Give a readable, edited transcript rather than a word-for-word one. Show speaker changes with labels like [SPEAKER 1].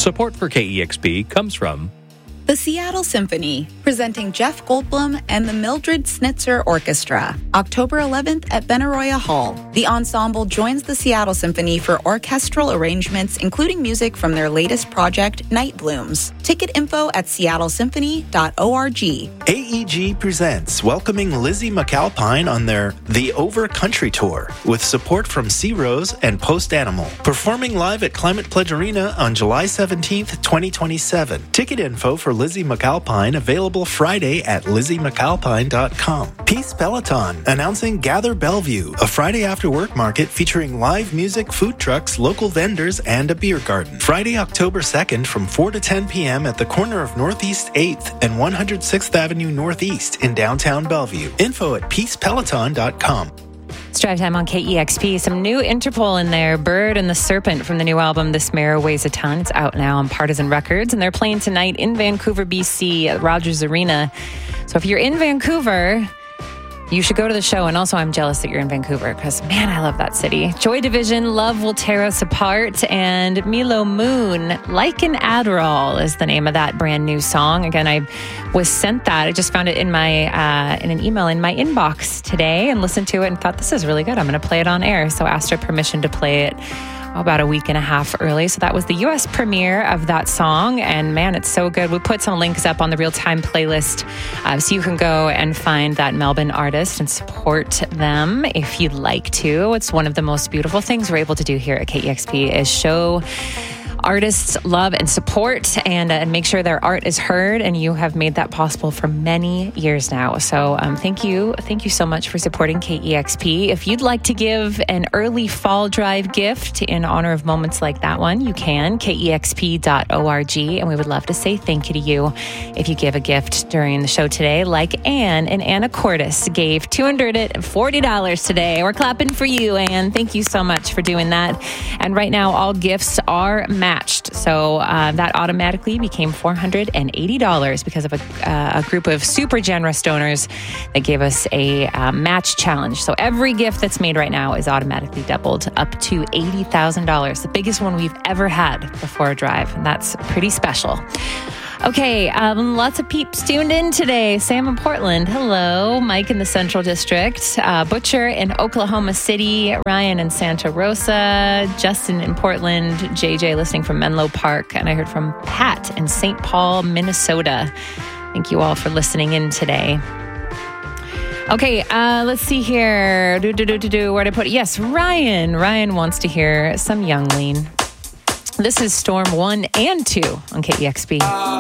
[SPEAKER 1] Support for KEXP comes from
[SPEAKER 2] the Seattle Symphony, presenting Jeff Goldblum and the Mildred Snitzer Orchestra, October 11th at Benaroya Hall. The ensemble joins the Seattle Symphony for orchestral arrangements, including music from their latest project, Night Blooms. Ticket info at seattlesymphony.org.
[SPEAKER 3] AEG presents welcoming Lizzie McAlpine on their The Over Country Tour with support from Sea Rose and Post Animal. Performing live at Climate Pledge Arena on July 17th, 2027. Ticket info for Lizzie McAlpine available Friday at lizziemcalpine.com. Peace Peloton announcing Gather Bellevue, a Friday after work market featuring live music, food trucks, local vendors, and a beer garden. Friday, October 2nd from 4 to 10 p.m. at the corner of Northeast 8th and 106th Avenue Northeast in downtown Bellevue. Info at peacepeloton.com.
[SPEAKER 4] It's Drive Time on KEXP. Some new Interpol in there. Bird and the Serpent from the new album, This Mirror Weighs a Ton. It's out now on Partisan Records, and they're playing tonight in Vancouver, BC at Rogers Arena. So if you're in Vancouver, you should go to the show. And also, I'm jealous that you're in Vancouver because, man, I love that city. Joy Division, Love Will Tear Us Apart, and Milo Moon, Like an Adderall is the name of that brand new song. Again, I was sent that. I just found it in my in an email in my inbox today and listened to it and thought, this is really good. I'm going to play it on air. So I asked her permission to play it about a week and a half early. So that was the U.S. premiere of that song. And man, it's so good. We put some links up on the real-time playlist so you can go and find that Melbourne artist and support them if you'd like to. It's one of the most beautiful things we're able to do here at KEXP is show artists love and support and make sure their art is heard, and you have made that possible for many years now. So thank you so much for supporting KEXP. If you'd like to give an early fall drive gift in honor of moments like that one, you can, kexp.org, and we would love to say thank you to you if you give a gift during the show today, like Anne and Anna Cordes gave $240 today. We're clapping for you, Anne. Thank you so much for doing that. And right now, all gifts are matched. So that automatically became $480 because of a group of super generous donors that gave us a match challenge. So every gift that's made right now is automatically doubled up to $80,000, the biggest one we've ever had before a drive. And that's pretty special. Okay, lots of peeps tuned in today. Sam in Portland, hello. Mike in the Central District. Butcher in Oklahoma City. Ryan in Santa Rosa. Justin in Portland. JJ listening from Menlo Park. And I heard from Pat in St. Paul, Minnesota. Thank you all for listening in today. Okay, let's see here. Where'd I put it? Yes, Ryan. Ryan wants to hear some Youngling. This is Storm 1 and 2 on KEXP.